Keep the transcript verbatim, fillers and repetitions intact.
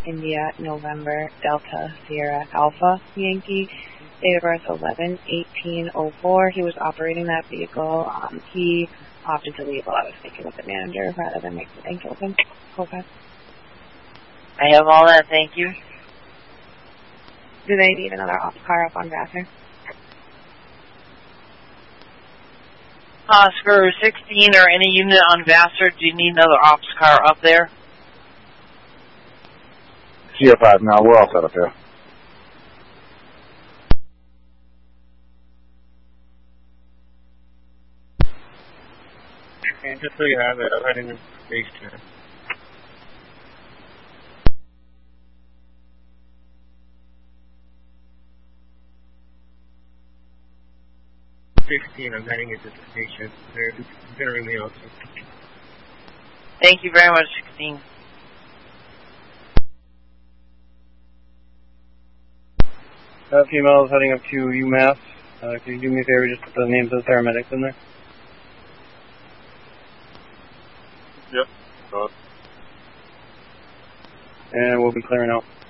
India, November, Delta, Sierra, Alpha, Yankee. Date of birth eleven eighteen oh four. He was operating that vehicle. Um, he opted to leave while I was speaking with the manager rather than make the bank open. Okay. I have all that, thank you. Do they need another ops car up on Vassar? Oscar sixteen or any unit on Vassar, do you need another ops car up there? C F five, no, we're all set up here. And just so you have it, I'm heading to base two. sixteen, I'm heading into the station. They're considering me also. Thank you very much, sixteen. Uh, females heading up to UMass. Uh, can you do me a favor, just put the names of the paramedics in there? Yep. Go. And we'll be clearing out.